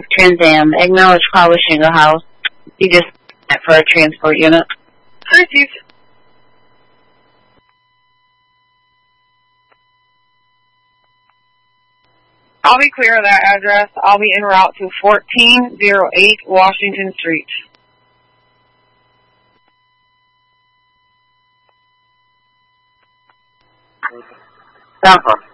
Trans Am. Acknowledge call with Shingle House. You just for a transport unit. Received. I'll be clear of that address. I'll be en route to 1408 Washington Street. Sounds good.